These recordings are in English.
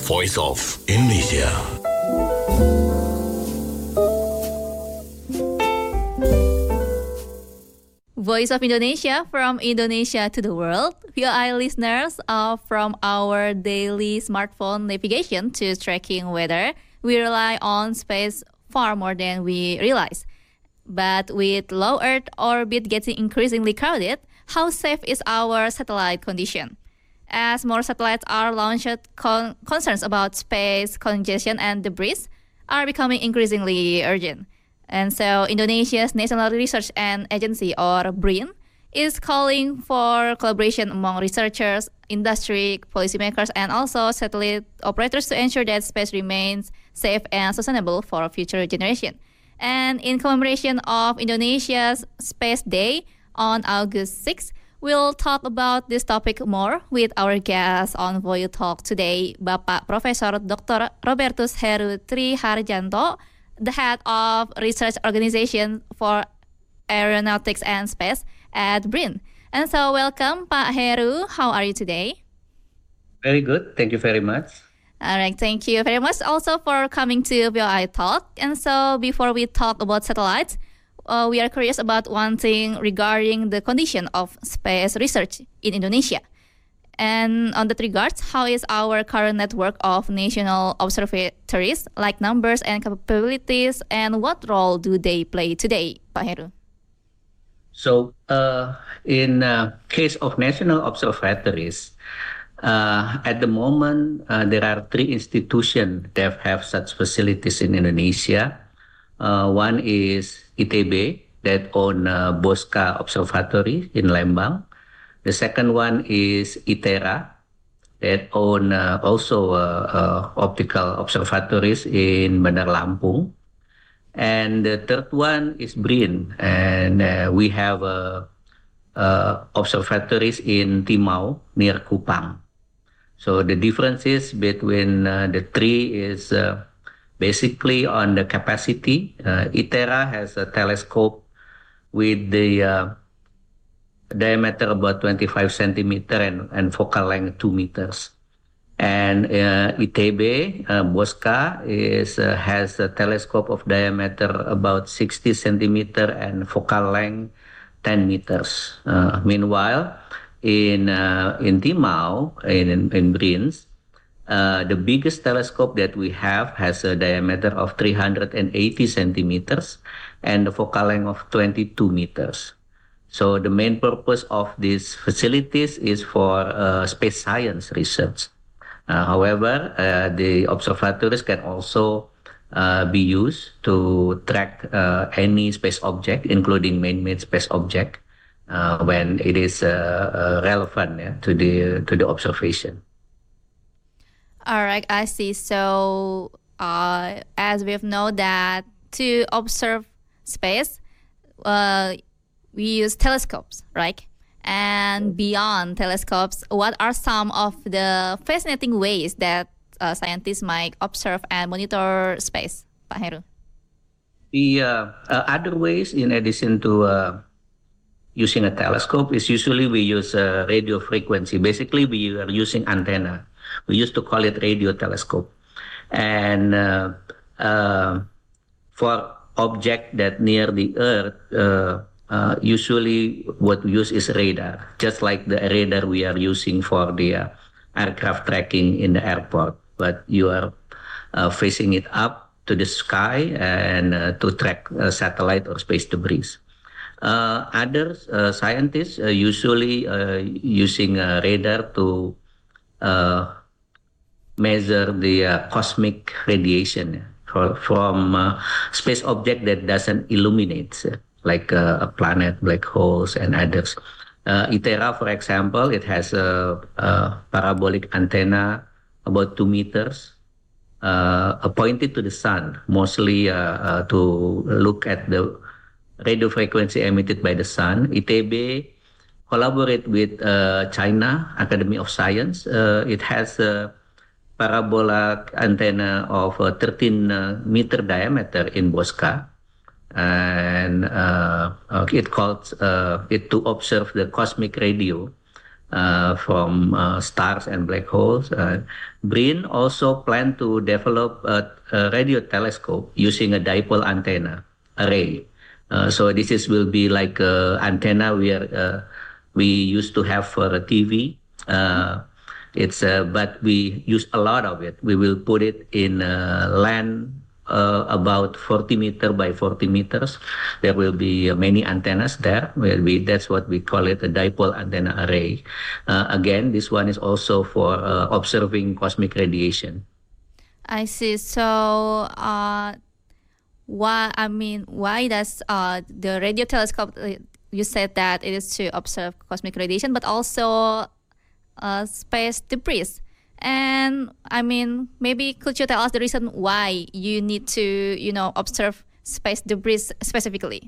Voice of Indonesia. Voice of Indonesia, from Indonesia to the world. VOI listeners, from our daily smartphone navigation to tracking weather, we rely on space far more than we realize. But with low Earth orbit getting increasingly crowded, how safe is our satellite condition? As more satellites are launched, concerns about space congestion and debris are becoming increasingly urgent. And so Indonesia's National Research and Agency, or BRIN, is calling for collaboration among researchers, industry, policymakers, and also satellite operators to ensure that space remains safe and sustainable for future generations. And in commemoration of Indonesia's Space Day on August 6th, we'll talk about this topic more with our guest on Voyo Talk today, Bapak Profesor Dr. Robertus Heru Triharjanto, the head of Research Organization for Aeronautics and Space at BRIN. And so welcome, Pak Heru. How are you today? Very good. Thank you very much. All right. Thank you very much also for coming to VOI Talk. And so before we talk about satellites, we are curious about one thing regarding the condition of space research in Indonesia. And on that regards, how is our current network of national observatories, like numbers and capabilities, and what role do they play today, Pak Heru? So, in case of national observatories, at the moment, there are three institutions that have such facilities in Indonesia. One is ITB, that own Bosca Observatory in Lembang. The second one is ITERA, that own also optical observatories in Bandar Lampung. And the third one is BRIN, and we have observatories in Timau near Kupang. So the differences between the three is basically on the capacity. ITERA has a telescope with the diameter about 25 centimeter and focal length 2 meters. And ITB, Bosca, has a telescope of diameter about 60 centimeter and focal length 10 meters. Meanwhile, in Timau, in BRINS, the biggest telescope that we have has a diameter of 380 centimeters and a focal length of 22 meters. So the main purpose of these facilities is for space science research. However, the observatories can also be used to track any space object, including man-made space object, when it is relevant to the observation. All right, I see. So, as we know that to observe space, we use telescopes, right? And beyond telescopes, what are some of the fascinating ways that scientists might observe and monitor space, Pak Heru? The other ways, in addition to using a telescope, is usually we use radio frequency. Basically, we are using antenna. We used to call it radio telescope. And for object that near the Earth, usually what we use is radar, just like the radar we are using for the aircraft tracking in the airport. But you are facing it up to the sky and to track satellite or space debris. Other scientists usually using radar to measure the cosmic radiation from space object that doesn't illuminate, like a planet, black holes, and others. ITERA, for example, it has a parabolic antenna about 2 meters, pointed to the sun, mostly to look at the radio frequency emitted by the sun. ITB collaborate with China Academy of Science. It has a parabola antenna of 13 meter diameter in Bosca. And it calls it to observe the cosmic radio from stars and black holes. BRIN also plan to develop a radio telescope using a dipole antenna array. So this is will be like a antenna where we used to have for a TV. But we use a lot of it. We will put it in land about 40 meter by 40 meters. There will be many antennas there. That's what we call it, a dipole antenna array. Again, this one is also for observing cosmic radiation. I see. So, why does the radio telescope? You said that it is to observe cosmic radiation, but also space debris. And maybe could you tell us the reason why you need to, observe space debris specifically?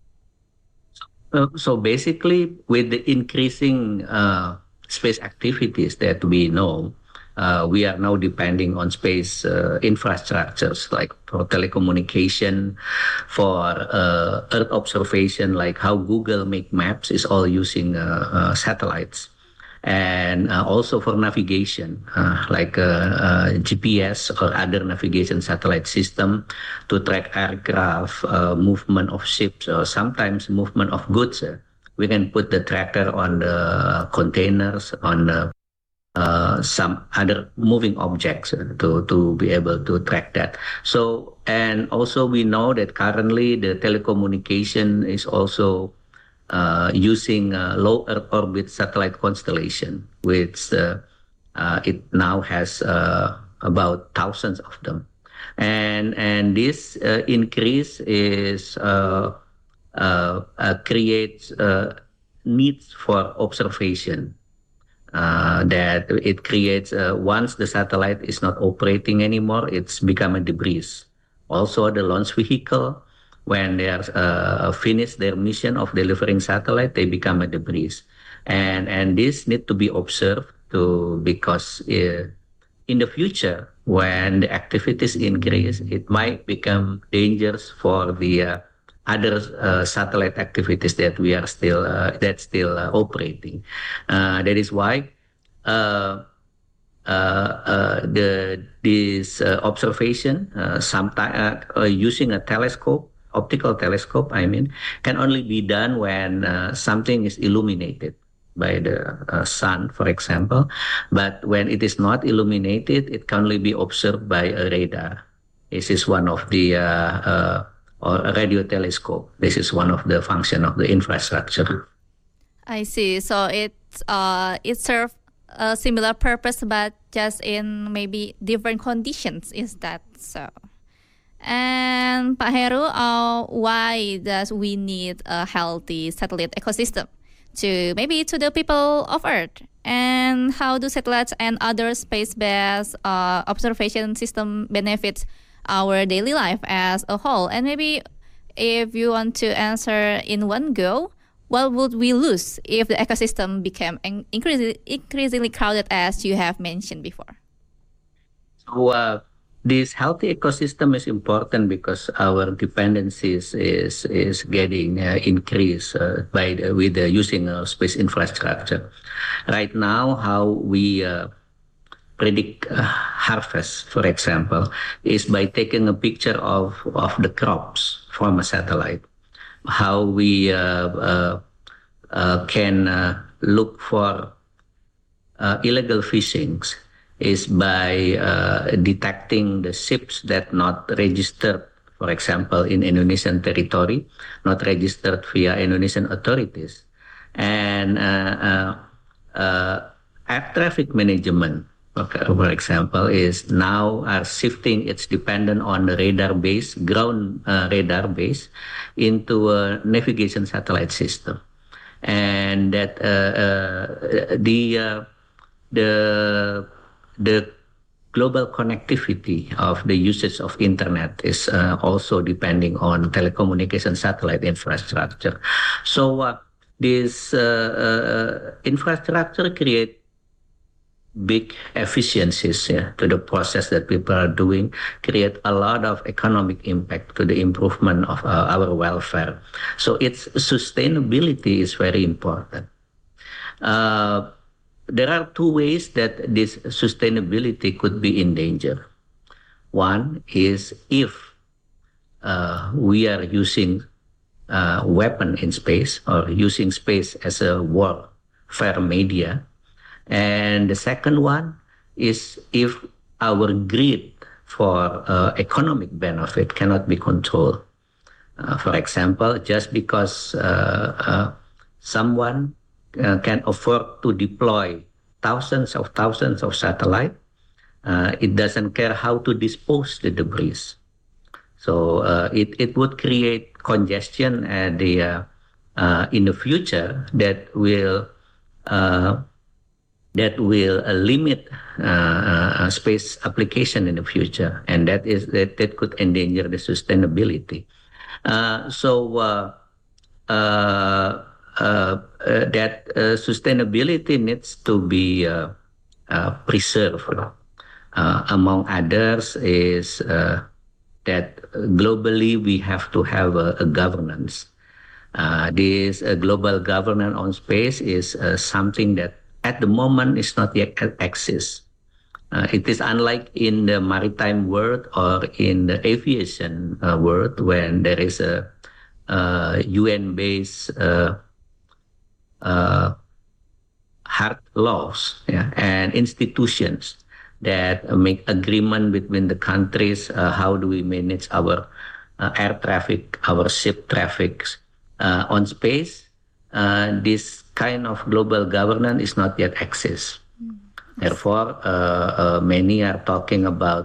So basically, with the increasing space activities that we know, we are now depending on space infrastructures like for telecommunication, for Earth observation, like how Google make maps is all using satellites. And also for navigation, like GPS or other navigation satellite system to track aircraft, movement of ships, or sometimes movement of goods. We can put the tracker on the containers, on the some other moving objects to be able to track that. So, and also we know that currently the telecommunication is also using low Earth orbit satellite constellation, which it now has about thousands of them, and this increase is creates needs for observation. That it creates once the satellite is not operating anymore, it's become a debris. Also, the launch vehicle, when they are finished their mission of delivering satellite, they become a debris, and this need to be observed because in the future when the activities increase, it might become dangerous for the other satellite activities that we are still operating. That is why this observation sometimes using a telescope. Optical telescope, can only be done when something is illuminated by the sun, for example. But when it is not illuminated, it can only be observed by a radar. This is one of the or a radio telescope. This is one of the function of the infrastructure. I see. So it serves a similar purpose, but just in maybe different conditions. Is that so? And Pak Heru, why does we need a healthy satellite ecosystem to the people of Earth? And how do satellites and other space-based observation system benefit our daily life as a whole? And maybe if you want to answer in one go, what would we lose if the ecosystem became increasingly crowded, as you have mentioned before? So, this healthy ecosystem is important because our dependencies is getting increased with using space infrastructure. Right now, how we predict harvest, for example, is by taking a picture of the crops from a satellite. How we can look for illegal fishings is by detecting the ships that not registered, for example, in Indonesian territory, not registered via Indonesian authorities. And air traffic management, for example, is now shifting its dependence on the radar-based, ground radar base into a navigation satellite system. And that the global connectivity of the usage of internet is also depending on telecommunication satellite infrastructure. So this infrastructure create big efficiencies to the process that people are doing, create a lot of economic impact to the improvement of our welfare. So its sustainability is very important. there are two ways that this sustainability could be in danger. One is if we are using weapon in space or using space as a warfare media. And the second one is if our greed for economic benefit cannot be controlled. For example, just because someone can afford to deploy thousands of satellites, it doesn't care how to dispose the debris. So it would create congestion at in the future that will limit space application in the future, and that could endanger the sustainability. That sustainability needs to be preserved. Among others is that globally we have to have a governance. This global governance on space is something that at the moment is not yet exists. It is unlike in the maritime world or in the aviation world when there is a UN-based hard laws and institutions that make agreement between the countries. How do we manage our air traffic, our ship traffic on space? This kind of global governance is not yet exist. Therefore, many are talking about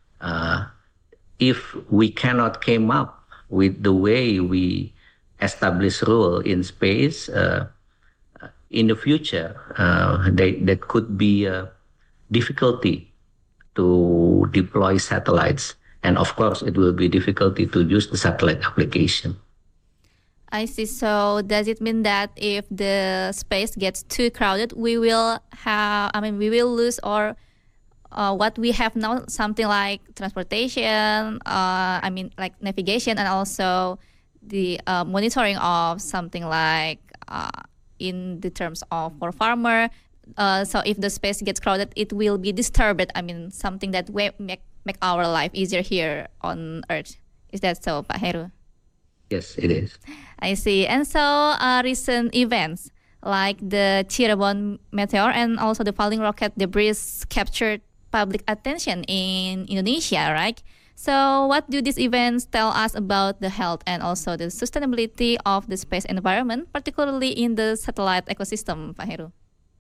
if we cannot come up with the way we establish rule in space, in the future, there could be a difficulty to deploy satellites. And of course, it will be difficulty to use the satellite application. I see. So does it mean that if the space gets too crowded, we will lose or what we have now, something like transportation, like navigation, and also the monitoring of something like in the terms of for farmer. So if the space gets crowded, it will be disturbed. Something that will make our life easier here on Earth. Is that so, Pak Heru? Yes, it is. I see. And so recent events like the Cirebon meteor and also the falling rocket debris captured public attention in Indonesia, right? So what do these events tell us about the health and also the sustainability of the space environment, particularly in the satellite ecosystem, Pak Heru?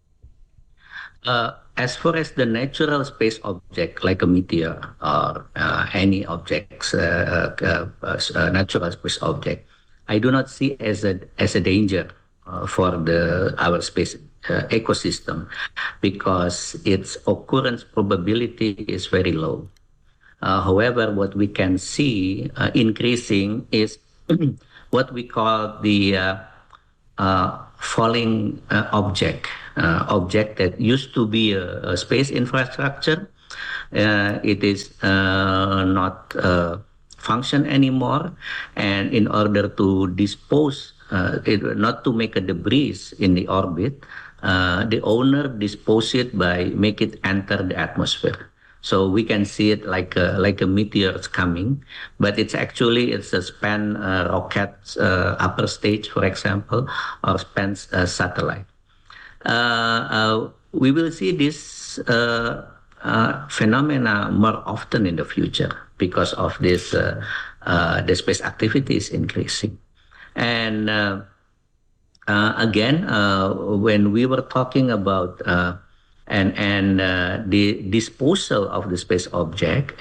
As far as the natural space object, like a meteor or any objects, natural space object, I do not see as a danger for our space ecosystem because its occurrence probability is very low. However, what we can see increasing is what we call the falling object that used to be a space infrastructure. It is not function anymore, and in order to dispose not to make a debris in the orbit, the owner dispose it by make it enter the atmosphere. So we can see it like a meteor coming, but it's a span rocket upper stage, for example, or span satellite. We will see this phenomena more often in the future because of this the space activity is increasing. And again, when we were talking about the disposal of the space object,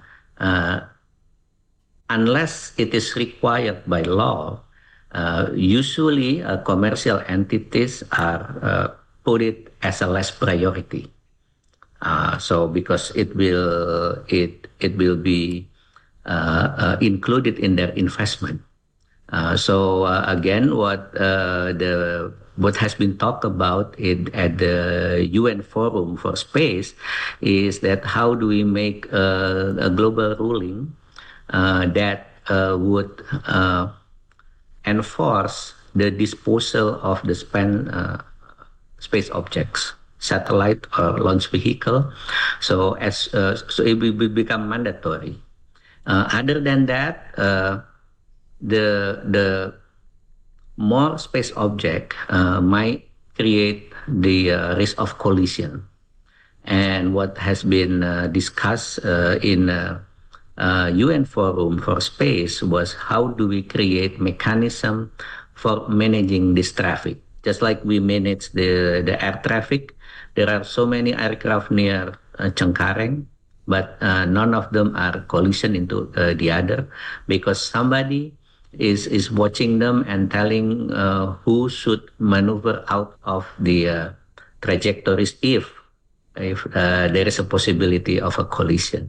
unless it is required by law, usually commercial entities are put it as a less priority. So because it will be included in their investment. So again, what has been talked about at the UN Forum for Space is that how do we make a global ruling that would enforce the disposal of the space objects satellite or launch vehicle. So so it will become mandatory. Other than that, the more space object might create the risk of collision. And what has been discussed in UN Forum for Space was how do we create mechanism for managing this traffic. Just like we manage the air traffic, there are so many aircraft near Cengkareng, but none of them are collision into the other because somebody is watching them and telling who should maneuver out of the trajectories if there is a possibility of a collision.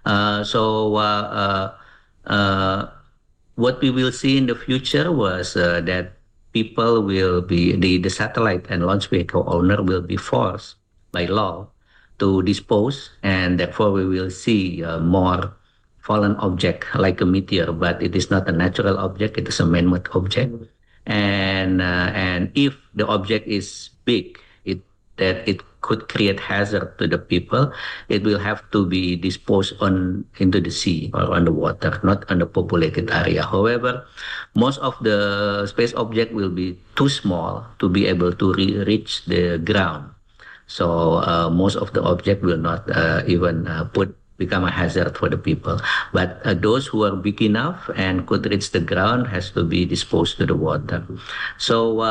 What we will see in the future was that people will be, the satellite and launch vehicle owner will be forced by law to dispose, and therefore we will see more fallen object like a meteor, but it is not a natural object, it is a man-made object. And if the object is big, that it could create hazard to the people, it will have to be disposed into the sea or on the water, not on the populated area. However, most of the space object will be too small to be able to reach the ground. So most of the object will not even become a hazard for the people. But those who are big enough and could reach the ground has to be disposed to the water. So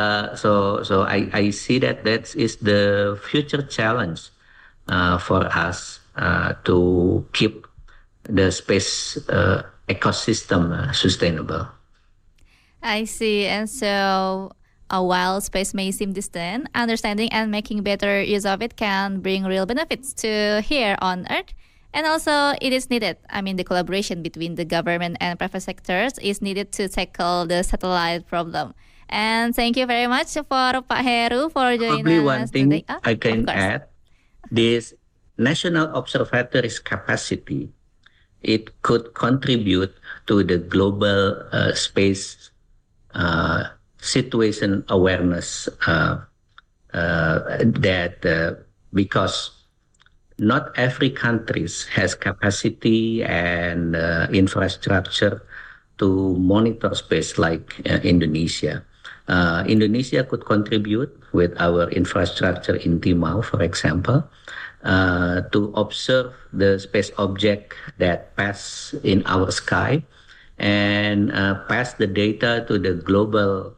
I see that is the future challenge for us to keep the space ecosystem sustainable. I see. And so while space may seem distant, understanding and making better use of it can bring real benefits to here on Earth. And also, it is needed. I mean, the collaboration between the government and private sectors is needed to tackle the satellite problem. And thank you very much for Pak Heru for joining Probably us one thing today. I can Of course. add, this National Observatory's capacity, it could contribute to the global space situation awareness because not every country has capacity and infrastructure to monitor space like Indonesia. Indonesia could contribute with our infrastructure in Timau, for example, to observe the space object that pass in our sky and pass the data to the global,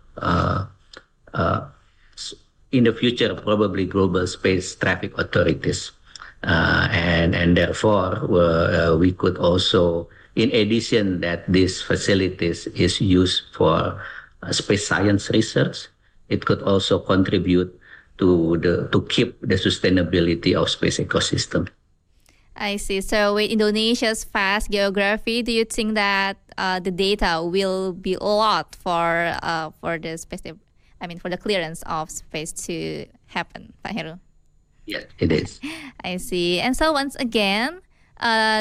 in the future, probably global space traffic authorities. And therefore, we could also, in addition that these facilities is used for space science research, it could also contribute to keep the sustainability of space ecosystem. I see. So with Indonesia's vast geography, do you think that the data will be a lot for the space? For the clearance of space to happen, Pak Heru? Yes, it is. I see. And so once again,